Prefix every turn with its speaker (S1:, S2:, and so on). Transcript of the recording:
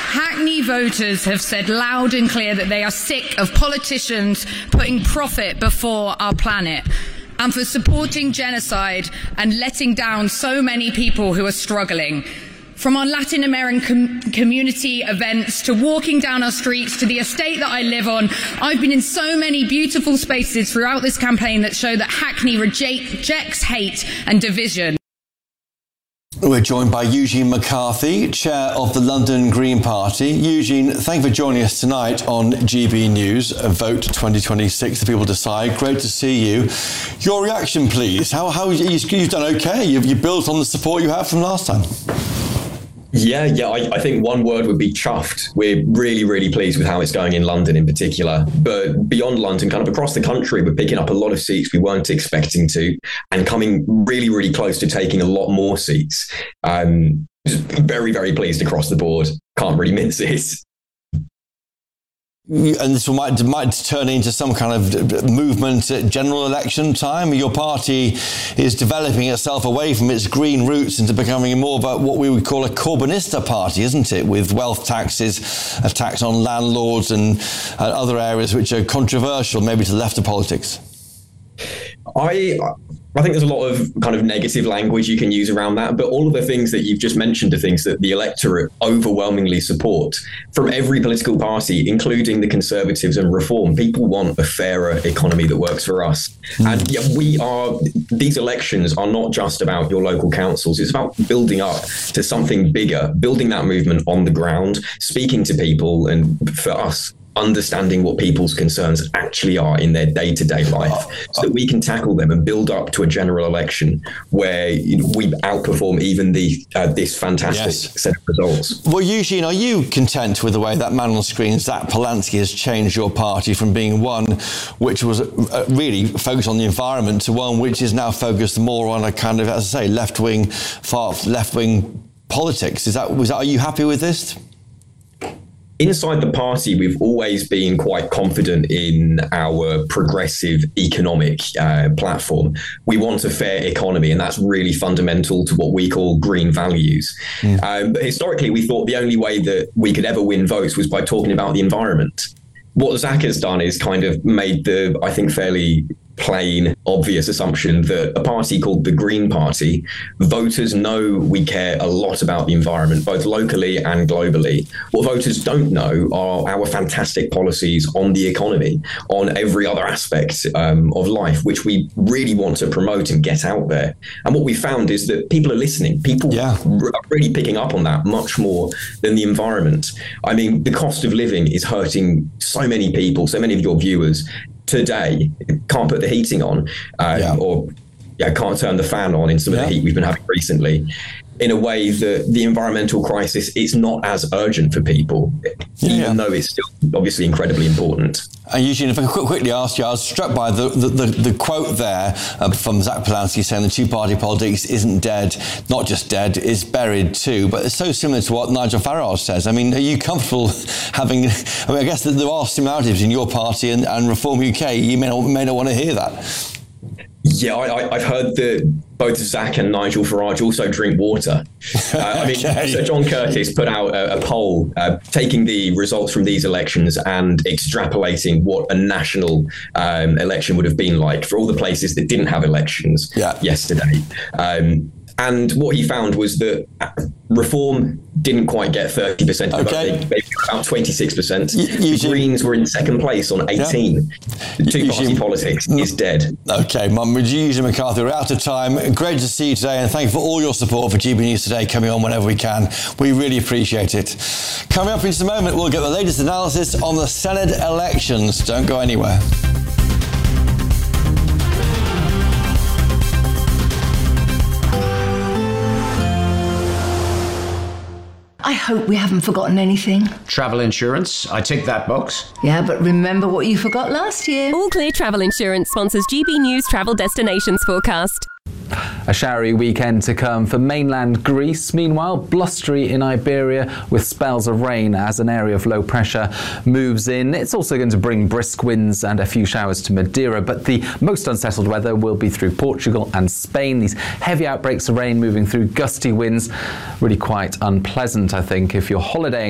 S1: Hackney voters have said loud and clear that they are sick of politicians putting profit before our planet, and for supporting genocide and letting down so many people who are struggling. From our Latin American community events to walking down our streets to the estate that I live on, I've been in so many beautiful spaces throughout this campaign that show that Hackney rejects hate and division.
S2: We're joined by Eugene McCarthy, Chair of the London Green Party. Eugene, thank you for joining us tonight on GB News. Vote 2026, the people decide. Great to see you. Your reaction, please. How you've done okay? You built on the support you had from last time.
S3: Yeah, I think one word would be chuffed. We're really, really pleased with how it's going in London in particular. But beyond London, kind of across the country, we're picking up a lot of seats we weren't expecting to, and coming really, really close to taking a lot more seats. Very, very pleased across the board. Can't really mince it.
S2: And this might turn into some kind of movement at general election time. Your party is developing itself away from its green roots into becoming more of what we would call a Corbynista party, isn't it? With wealth taxes, a tax on landlords and other areas which are controversial, maybe to the left of politics.
S3: I think there's a lot of kind of negative language you can use around that, but all of the things that you've just mentioned are things that the electorate overwhelmingly support from every political party, including the Conservatives and Reform. People want a fairer economy that works for us. And these elections are not just about your local councils. It's about building up to something bigger, building that movement on the ground, speaking to people, and for us, understanding what people's concerns actually are in their day-to-day life so that we can tackle them and build up to a general election where we outperform even this fantastic set of results.
S2: Well, Eugene, are you content with the way that man on screen, Zach Polanski, has changed your party from being one which was really focused on the environment to one which is now focused more on a kind of, as I say, left-wing, far left-wing politics? Are you happy with this?
S3: Inside the party, we've always been quite confident in our progressive economic platform. We want a fair economy, and that's really fundamental to what we call green values. But historically, we thought the only way that we could ever win votes was by talking about the environment. What Zach has done is kind of made the, I think, fairly plain, obvious assumption that a party called the Green Party, voters know we care a lot about the environment, both locally and globally. What voters don't know are our fantastic policies on the economy, on every other aspect of life, which we really want to promote and get out there. And what we found is that people are listening. People are really picking up on that much more than the environment. I mean, the cost of living is hurting so many people, so many of your viewers today can't put the heating on or can't turn the fan on in some of the heat we've been having recently, in a way that the environmental crisis is not as urgent for people, even though it's still obviously incredibly important.
S2: Eugene, if I could quickly ask you, I was struck by the quote there from Zach Polanski saying the two-party politics isn't dead, not just dead, it's buried too. But it's so similar to what Nigel Farage says. I mean, are you comfortable having... I guess that there are similarities in your party and Reform UK. You may not want to hear that.
S3: Yeah, I've heard that both Zach and Nigel Farage also drink water. So John Curtis put out a poll taking the results from these elections and extrapolating what a national election would have been like for all the places that didn't have elections yesterday. And what he found was that Reform didn't quite get 30% of the vote. They got about 26%. The Greens were in second place on 18. Two-party politics is dead.
S2: Okay, Eugene McCarthy, we're out of time. Great to see you today, and thank you for all your support for GB News Today, coming on whenever we can. We really appreciate it. Coming up in just a moment, we'll get the latest analysis on the Senate elections. Don't go anywhere.
S4: I hope we haven't forgotten anything.
S5: Travel insurance, I tick that box.
S4: Yeah, but remember what you forgot last year.
S6: All Clear Travel Insurance sponsors GB News Travel Destinations Forecast.
S7: A showery weekend to come for mainland Greece. Meanwhile, blustery in Iberia with spells of rain as an area of low pressure moves in. It's also going to bring brisk winds and a few showers to Madeira, but the most unsettled weather will be through Portugal and Spain. These heavy outbreaks of rain moving through gusty winds, really quite unpleasant, I think, if you're holidaying